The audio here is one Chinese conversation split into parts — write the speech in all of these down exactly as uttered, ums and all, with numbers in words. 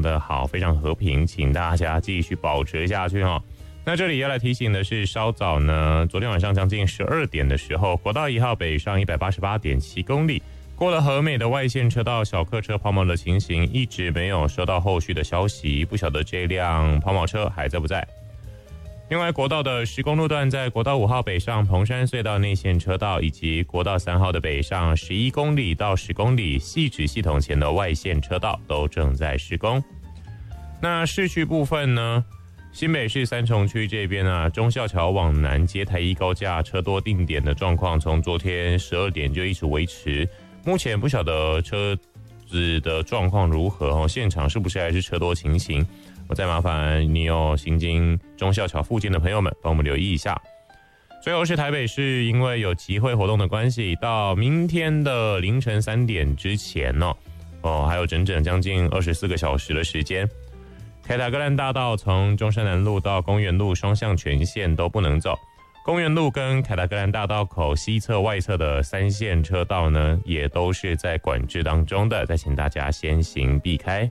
的好，非常和平，请大家继续保持下去哈。那这里要来提醒的是，稍早呢，昨天晚上将近十二点的时候，国道一号北上一百八十八点七公里，过了和美的外线车道，小客车抛锚的情形一直没有收到后续的消息，不晓得这辆抛锚车还在不在。另外，国道的十公路段在国道五号北上彭山隧道内线车道，以及国道三号的北上十一公里到十公里汐止系统前的外线车道都正在施工。那市区部分呢？新北市三重区这边啊，忠孝桥往南接台一高架车多定点的状况，从昨天十二点就一直维持。目前不晓得车子的状况如何哦，现场是不是还是车多情形？我再麻烦你有行经忠孝桥附近的朋友们帮我们留意一下。最后是台北市，因为有集会活动的关系，到明天的凌晨三点之前哦，哦还有整整将近二十四个小时的时间。凯达格兰大道从中山南路到公园路双向全线都不能走，公园路跟凯达格兰大道口西侧外侧的三线车道呢，也都是在管制当中的，再请大家先行避开。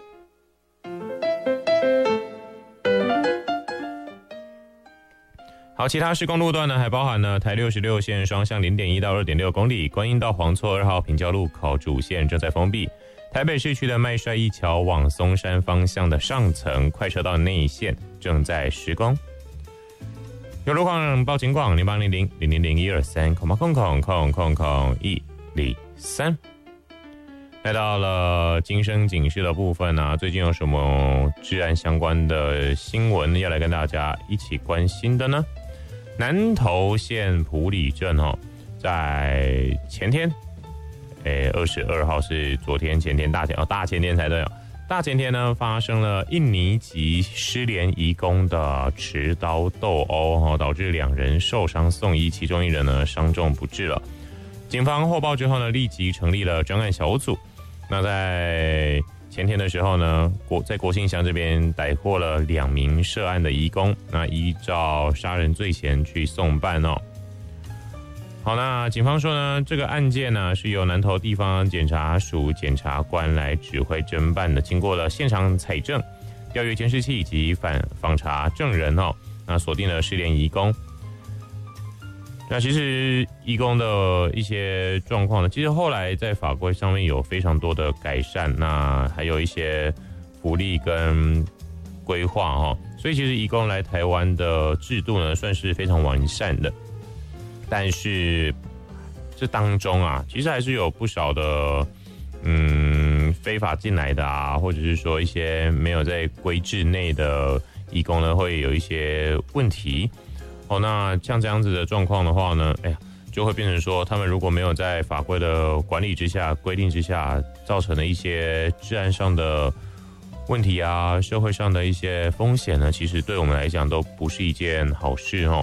好，其他施工路段呢，还包含了台六十六线双向 零点一 到 二点六 公里，观音到黄厝二号平交路口主线正在封闭。台北市区的麦帅一桥往松山方向的上层快车道内线正在施工。有路况报警广零八零零零零零一二三空空空空空空一零三。来到了今生警示的部分啊，最近有什么治安相关的新闻要来跟大家一起关心的呢？南投县埔里镇哦，在前天。诶，二十二号是昨天前天大前哦，大前天才对哦。大前天呢，发生了印尼籍失联移工的持刀斗殴哦，导致两人受伤送医，其中一人呢伤重不治了。警方获报之后呢，立即成立了专案小组。那在前天的时候呢，国在国姓乡这边逮获了两名涉案的移工，那依照杀人罪嫌去送办哦。好，那警方说呢，这个案件呢是由南投地方检察署检察官来指挥侦办的。经过了现场采证、调阅监视器以及反访查证人哦，那锁定了失联移工。那其实移工的一些状况呢，其实后来在法规上面有非常多的改善，那还有一些福利跟规划哦，所以其实移工来台湾的制度呢，算是非常完善的。但是这当中啊，其实还是有不少的嗯非法进来的啊，或者是说一些没有在规制内的移工呢，会有一些问题。哦，那像这样子的状况的话呢，哎呀，就会变成说，他们如果没有在法规的管理之下、规定之下，造成的一些治安上的问题啊，社会上的一些风险呢，其实对我们来讲都不是一件好事哦。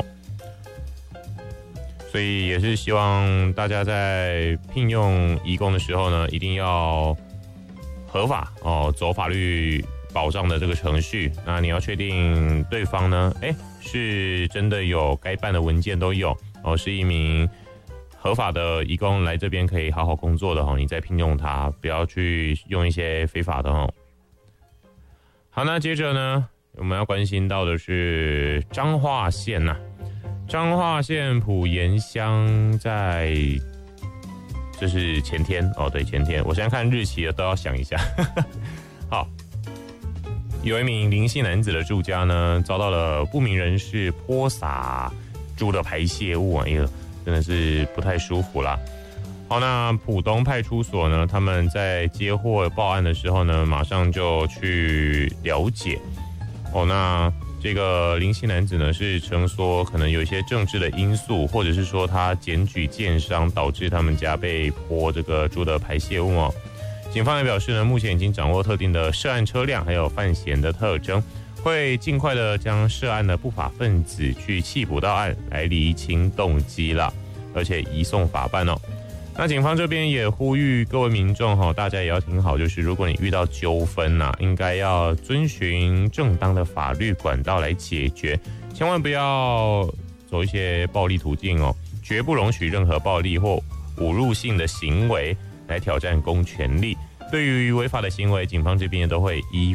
所以也是希望大家在聘用移工的时候呢，一定要合法哦，走法律保障的这个程序。那你要确定对方呢，哎，是真的有该办的文件都有哦，是一名合法的移工来这边可以好好工作的哦，你再聘用他，不要去用一些非法的哦。好，那接着呢，我们要关心到的是彰化县呐、啊。彰化县埔盐乡在，这是前天哦，对，前天，我现在看日期都要想一下。好，有一名林姓男子的住家呢，遭到了不明人士泼洒猪的排泄物，哎呀，真的是不太舒服啦。好，那埔东派出所呢，他们在接获报案的时候呢，马上就去了解。哦，那这个林姓男子呢，是称说可能有一些政治的因素，或者是说他检举建商导致他们家被泼这个猪的排泄物哦。警方也表示呢，目前已经掌握特定的涉案车辆还有犯嫌的特征，会尽快的将涉案的不法分子去缉捕到案，来厘清动机啦，而且移送法办哦。那警方这边也呼吁各位民众哈，大家也要听好，就是如果你遇到纠纷呐，应该要遵循正当的法律管道来解决，千万不要走一些暴力途径哦，绝不容许任何暴力或侮辱性的行为来挑战公权力。对于违法的行为，警方这边都会依